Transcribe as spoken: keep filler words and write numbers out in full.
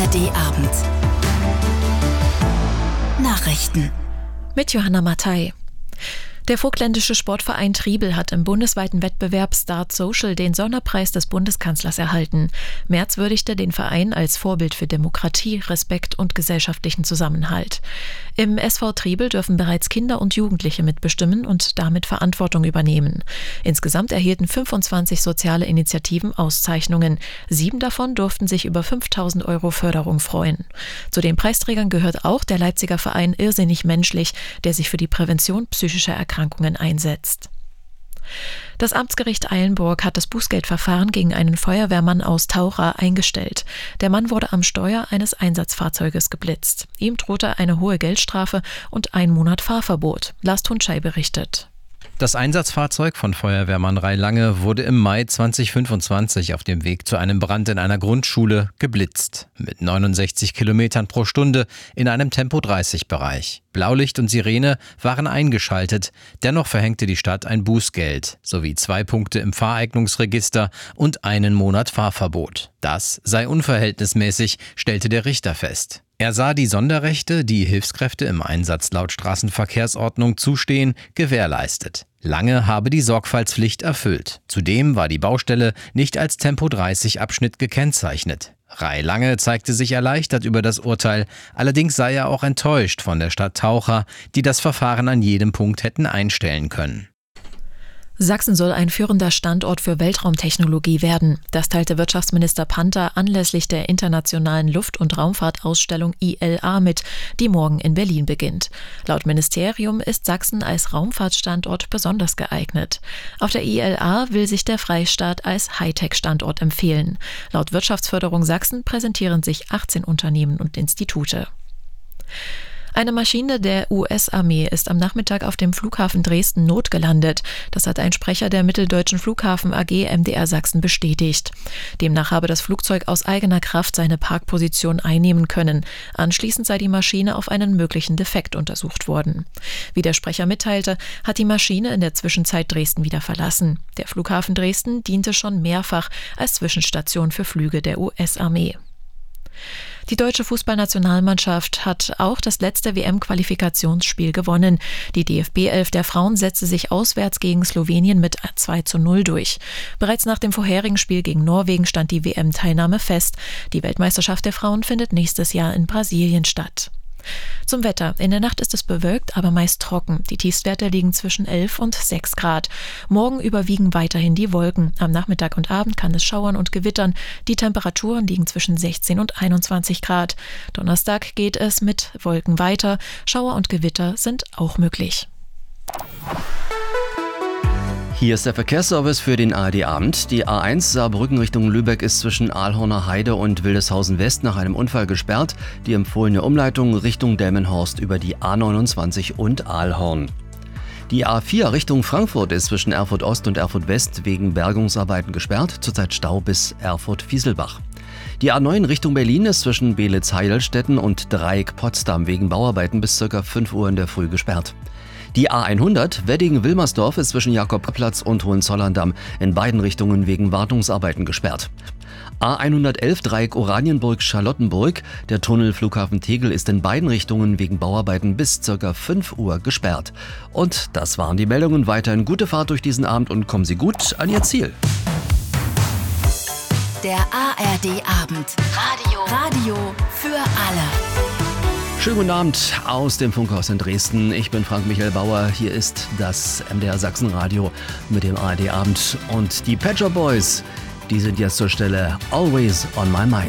R D-Abend. Nachrichten. Mit Johanna Mattei. Der vogtländische Sportverein Triebel hat im bundesweiten Wettbewerb Start Social den Sonderpreis des Bundeskanzlers erhalten. Merz würdigte den Verein als Vorbild für Demokratie, Respekt und gesellschaftlichen Zusammenhalt. Im S V Triebel dürfen bereits Kinder und Jugendliche mitbestimmen und damit Verantwortung übernehmen. Insgesamt erhielten fünfundzwanzig soziale Initiativen Auszeichnungen. Sieben davon durften sich über fünftausend Euro Förderung freuen. Zu den Preisträgern gehört auch der Leipziger Verein Irrsinnig Menschlich, der sich für die Prävention psychischer Erkrankungen einsetzt. Das Amtsgericht Eilenburg hat das Bußgeldverfahren gegen einen Feuerwehrmann aus Taucha eingestellt. Der Mann wurde am Steuer eines Einsatzfahrzeuges geblitzt. Ihm drohte eine hohe Geldstrafe und ein Monat Fahrverbot. Lars Tunschei berichtet. Das Einsatzfahrzeug von Feuerwehrmann Ray Lange wurde im Mai zweitausendfünfundzwanzig auf dem Weg zu einem Brand in einer Grundschule geblitzt. Mit neunundsechzig Kilometern pro Stunde in einem Tempo dreißig Bereich. Blaulicht und Sirene waren eingeschaltet. Dennoch verhängte die Stadt ein Bußgeld sowie zwei Punkte im Fahreignungsregister und einen Monat Fahrverbot. Das sei unverhältnismäßig, stellte der Richter fest. Er sah die Sonderrechte, die Hilfskräfte im Einsatz laut Straßenverkehrsordnung zustehen, gewährleistet. Lange habe die Sorgfaltspflicht erfüllt. Zudem war die Baustelle nicht als Tempo dreißig Abschnitt gekennzeichnet. Ray Lange zeigte sich erleichtert über das Urteil, allerdings sei er auch enttäuscht von der Stadt Taucha, die das Verfahren an jedem Punkt hätten einstellen können. Sachsen soll ein führender Standort für Weltraumtechnologie werden. Das teilte Wirtschaftsminister Panther anlässlich der internationalen Luft- und Raumfahrtausstellung I L A mit, die morgen in Berlin beginnt. Laut Ministerium ist Sachsen als Raumfahrtstandort besonders geeignet. Auf der I L A will sich der Freistaat als Hightech-Standort empfehlen. Laut Wirtschaftsförderung Sachsen präsentieren sich achtzehn Unternehmen und Institute. Eine Maschine der U S-Armee ist am Nachmittag auf dem Flughafen Dresden notgelandet. Das hat ein Sprecher der Mitteldeutschen Flughafen A G M D R Sachsen bestätigt. Demnach habe das Flugzeug aus eigener Kraft seine Parkposition einnehmen können. Anschließend sei die Maschine auf einen möglichen Defekt untersucht worden. Wie der Sprecher mitteilte, hat die Maschine in der Zwischenzeit Dresden wieder verlassen. Der Flughafen Dresden diente schon mehrfach als Zwischenstation für Flüge der U S-Armee. Die deutsche Fußballnationalmannschaft hat auch das letzte W M-Qualifikationsspiel gewonnen. Die D F B-Elf der Frauen setzte sich auswärts gegen Slowenien mit zwei zu null durch. Bereits nach dem vorherigen Spiel gegen Norwegen stand die W M-Teilnahme fest. Die Weltmeisterschaft der Frauen findet nächstes Jahr in Brasilien statt. Zum Wetter. In der Nacht ist es bewölkt, aber meist trocken. Die Tiefstwerte liegen zwischen elf und sechs Grad. Morgen überwiegen weiterhin die Wolken. Am Nachmittag und Abend kann es schauern und gewittern. Die Temperaturen liegen zwischen sechzehn und einundzwanzig Grad. Donnerstag geht es mit Wolken weiter. Schauer und Gewitter sind auch möglich. Hier ist der Verkehrsservice für den A R D-Abend. Die A eins Saarbrücken Richtung Lübeck ist zwischen Ahlhorner Heide und Wildeshausen West nach einem Unfall gesperrt. Die empfohlene Umleitung Richtung Delmenhorst über die A neunundzwanzig und Ahlhorn. Die A vier Richtung Frankfurt ist zwischen Erfurt Ost und Erfurt West wegen Bergungsarbeiten gesperrt. Zurzeit Stau bis Erfurt-Fieselbach. Die A neun Richtung Berlin ist zwischen Beelitz-Heidelstetten und Dreieck-Potsdam wegen Bauarbeiten bis ca. fünf Uhr in der Früh gesperrt. Die A hundert Wedding-Wilmersdorf ist zwischen Jakobplatz und Hohenzollern-Damm in beiden Richtungen wegen Wartungsarbeiten gesperrt. A hundertelf Dreieck Oranienburg-Charlottenburg. Der Tunnel Flughafen Tegel ist in beiden Richtungen wegen Bauarbeiten bis ca. fünf Uhr gesperrt. Und das waren die Meldungen. Weiterhin gute Fahrt durch diesen Abend und kommen Sie gut an Ihr Ziel. Der A R D-Abend. Radio. Radio für alle. Schönen guten Abend aus dem Funkhaus in Dresden. Ich bin Frank-Michael Bauer. Hier ist das M D R Sachsen-Radio mit dem A R D-Abend. Und die Pet Shop Boys, die sind jetzt zur Stelle Always on My Mind.